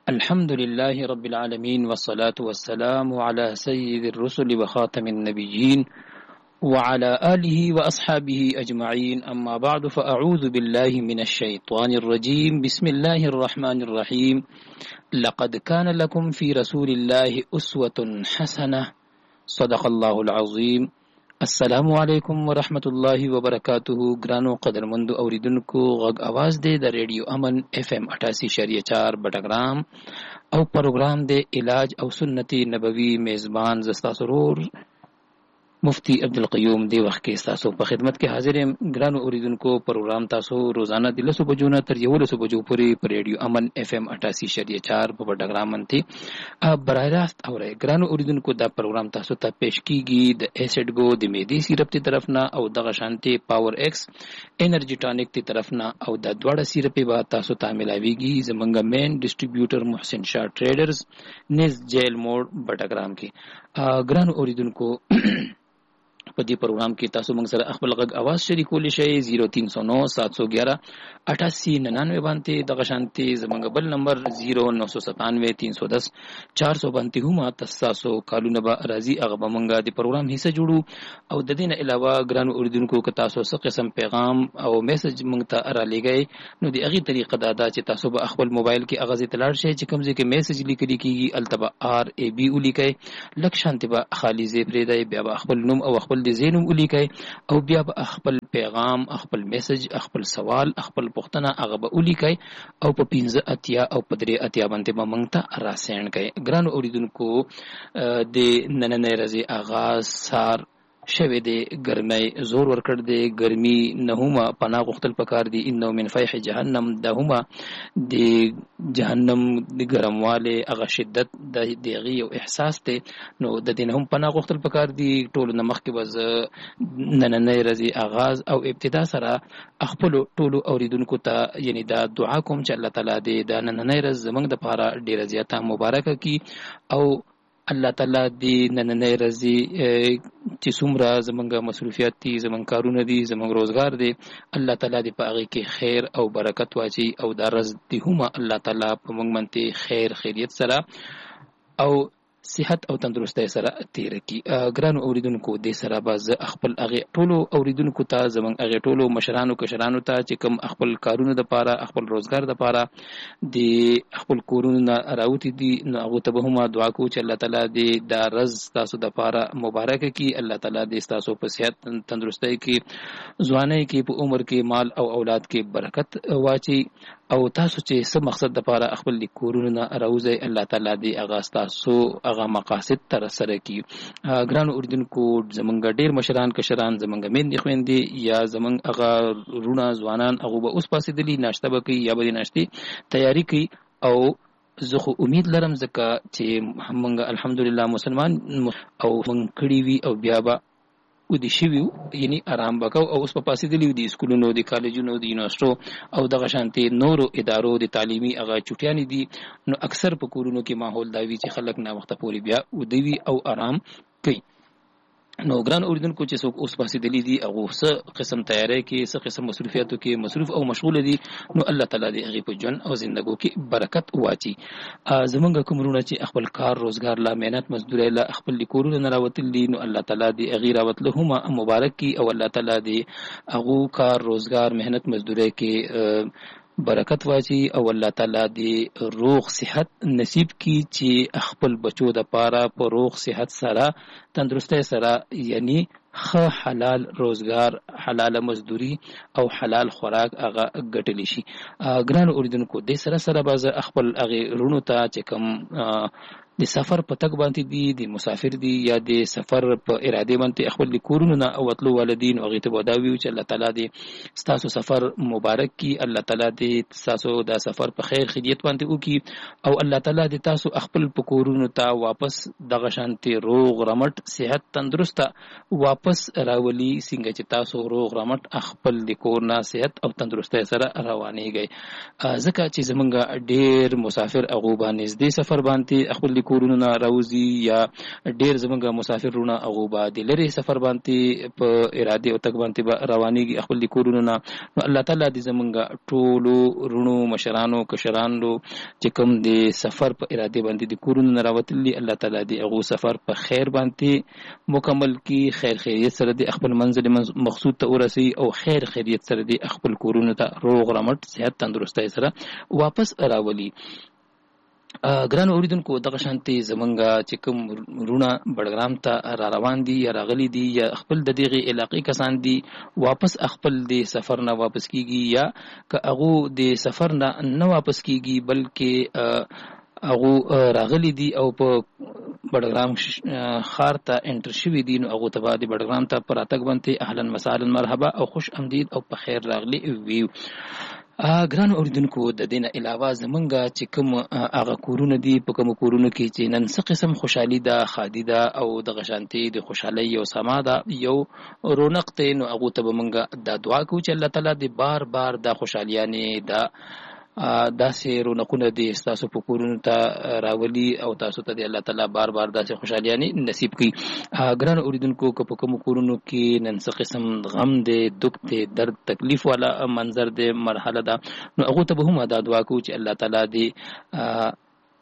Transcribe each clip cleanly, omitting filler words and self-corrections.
الحمد لله رب العالمين والصلاة والسلام على سيد الرسل وخاتم النبيين وعلى آله وأصحابه أجمعين أما بعد فأعوذ بالله من الشيطان الرجيم بسم الله الرحمن الرحيم لقد كان لكم في رسول الله أسوة حسنة صدق الله العظيم. السلام علیکم ورحمت الله وبرکاتہ. ګرانو قدرمندو اوریدونکو، غږ اواز دی د ریډیو امن اف ام 88.4 بټګرام او پروګرام دی علاج او سنتي نبوي. میزبان زستا سرور مفتی عبدالقیوم دی وخت کې تاسو په خدمت کې حاضر یم. ګرانو اوریدونکو، پروګرام تاسو روزانه د 10 بجو نه تر 11 بجو پورې په ریډیو امن اف ام 88.4 په بټګرام باندې برای راست اورئ. ګرانو اوریدونکو، دا پروګرام تاسو ته پیش کیږي د ایسډ گو د میدی سیرپ تی طرف نه او دغه شانتي پاور ایکس انرژي ټانیک تی طرف نه او د دوړه سیرپ به تاسو ته ملاويږي زمونږ مین ډیسټریبیوټر محسن شاه ټریډرز نس جیل موډ بټګرام کې. ګرانو اوریدونکو، په دې پروګرام کې تاسو موږ سره خپل غږ اواز شریکولی شئ 0309718899 باندې. دغه شانتي زمونږ بل نمبر 0997310400 باندې هم تاسو کالونه به راځي، هغه به موږ د پروګرام حصہ جوړو. او د دې نه علاوه ګرانو اوریدونکو، که تاسو څه قسم پیغام او میسج موږ ته را لېږئ، نو د هغې طریقه دا ده چې تاسو به خپل موبایل کې هغه ځای ته لاړ شئ چې کوم ځای کې میسج لیکلی کېږي، هلته به RAB ولیکئ، لږ شانتې به خالي ځای پرېږدئ، بیا به خپل نوم او خپل د زینوم ولیکئ او بیا به خپل پیغام، خپل میسج، خپل سوال، خپل پوښتنه هغه به ولیکئ او په 15 او په 3 باندې به موږ ته راسینډ کړئ. ګرانو اوریدونکو، د نننۍ ورځې آغاز سار شوی دی، ګرمۍ زور ورکړ دی. ګرمي نه هم پناه غوښتل پکار دی. انه من فیح جهنم، دا هم د جهنم د ګرمواله هغه شدت د دغه یو احساس دی، نو د دې نه هم پناه غوښتل پکار دی. ټولو نه مخکې به نننۍ ورځې آغاز او ابتدا سره خپل ټولو اوریدونکو ته یعنی دا دعا کوم چې الله تعالی دې د نننۍ ورځ زموږ د لپاره ډیره زیاته مبارکه کړي او الله تعالی دې نننۍ ورځې چې څومره زمونږ مصروفیات دي، زمونږ کارونه دي، زمونږ روزګار دی، الله تعالی دې په هغې کې خیر او برکت واچي او دا ورځ دې هم الله تعالی په موږ باندې خیر خیریت سره او صحت او تندرستۍ سره تیر کی. ګرانو اوریدونکو، دې سره به زه خپل هغې ټولو اوریدونکو ته، زمونږ هغې ټولو مشرانو کشرانو ته چې کوم خپل کارونو دپاره، خپل روزګار دپاره د خپل کورونو نه راوتي دي، نو هغو ته به هم دعا کوو چې الله تعالی دې دا ورځ ستاسو دپاره مبارکه کړي. الله تعالی دې ستاسو په صحت تندرستۍ کې، ځوانۍ کې، په عمر کې، مال او اولاد کې برکت واچي او تاسو چې څه مقصد دپاره خپل د کورونو نه راوځئ، الله تعالی دې هغه ستاسو هغه مقاصد تر سره کړي. ګرانو اوریدونکو، زمونږ ډېر مشران کشران، زمونږ میندې خویندې یا زمونږ هغه وروڼه ځوانان، هغو به اوس پاڅېدلي، ناشته به کوي یا به د ناشتې تیاري کوي. او زه خو امید لرم ځکه چې موږ الحمدلله مسلمان او موږ کړي وي او بیا به ودې شوي یعنی آرام به کوو او اوس په پاڅېدلي وو د سکولونو، د کالجونو، د یونیورسټو او دغه شانتې نورو ادارو د تعلیمي هغه چوټیانې دي، نو اکثر په کورونو کې ماحول دا وي چې خلک ناوخته پورې بیا وده وي او آرام کوي. نو ګران اوریدونکو، چې څوک اوس پاڅېدلي دي، هغو څه قسم تیاری کې، څه قسم مصروفیاتو کې مصروف او مشغوله دي، نو الله تعالی دې هغې په ژوند او زندګو کې برکت واچي. زمونږ کوم وروڼه چې خپل کار روزګار لا محنت مزدورۍ لا خپل د کورونو نه راوتلي دي، نو الله تعالی دې هغې راوتله هم مبارک کړي او الله تعالی دې هغو کار روزګار محنت مزدورۍ کې برکت واچي او الله تعالی دې روغ صحت نصیب کی چې خپل بچو د پاره په روغ صحت سره تندرستۍ سره یعنی ښه حلال روزګار، حلال مزدوري او حلال خوراک هغه ګټلی شي. ګرانو اوریدونکو، دې سره سره به زه خپل هغې وروڼو ته چې کوم د سفر په تګ باندې دي، د مسافر دي یا د سفر په ارادې باندې خپل د کورونو نه وتلو والدین، هغې ته به دا ویو چې الله تعالی دې ستاسو سفر مبارک کړي، الله تعالی دې ستاسو دا سفر په خیر خیریت باندې وکړي او الله تعالی دې تاسو خپل په کورونو ته واپس دغه شانتې روغ رمټ صحت تندرسته واپس راولي څنګه چې تاسو روغ رمټ خپل د کور نه صحت او تندرستۍ سره روانېږئ. ځکه چې زمونږ ډېر مسافر هغو به نږدې سفر باندې خپل کورونو نه راوځي یا ډېر زمونږ مسافرونه هغو به د لرې سفر باندې په ارادې او تګ باندې به روانېږي خپل کورونو نه. نو الله تعالی دې زمونږ ټولو رونو مشرانو کشرانو چې کوم د سفر په ارادې باندې د کورونو نه راوتلي الله تعالی دې هغو سفر په خیر باندې مکمل کی، خیر خیریت سره دې خپل منزل مقصود ته ورسي او خیر خیریت سره دې خپل کورونو ته روغ رمټ صحت تندرستۍ سره واپس راولي. ګرانو اوریدونکو دغه شانتي زمونږ چې کوم رونه بډګرام ته را روان دي یا راغلي دي یا خپل د دغه علاقې کسان دي واپس خپل د سفر نه واپس کیږي یا که هغه د سفر نه واپس کیږي بلکې هغه راغلي دي او په بډګرام خار ته انټر شوي دي نو هغه ته بعد بډګرام ته پراتګ باندې اهلا وسهلا مرحبا او خوش آمدید او په خیر راغلي وي. ګرانو اوریدونکو د دې نه علاوه زمونږ چې کوم هغه کورونه دي په کوم کورونو کې چې نن څه قسم خوشحالي ده خادي ده او دغه شانتي د خوشحالۍ یو سما ده یو رونق ته نو هغه ته به مونږ دا دعا کوو چې الله تعالی دې بار بار دا خوشحالیانې داسې رونقونه دې ستاسو په کورونو ته راولي او تاسو ته دې الله تعالی بار بار داسې خوشحالیانې نصیب کړي. ګرانو اوریدونکو که په کوم کورونو کې نن څه قسم غم دی دک دی درد تکلیف والا منظر دی مرحله ده نو هغه ته به هم دا دعا کوو چې الله تعالی دې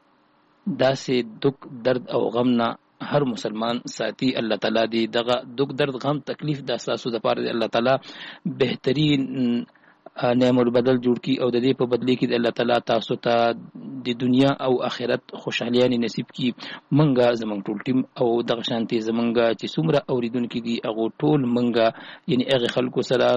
داسې دک درد او غم نه هر مسلمان ساتي. الله تعالی دې دغه دک درد غم تکلیف د تاسو لپاره الله تعالی بهترین نعم البدل جوړ کی او د دې په بدلی کې الله تعالی تاسو ته د دنیا او آخرت خوشحالیانې نصیب کی. منګه زمونږ ټول ټیم او دغه شانتي زمونږ چې څومره اوریدونکو دي هغه ټول منګه یعنی هغه خلکو سره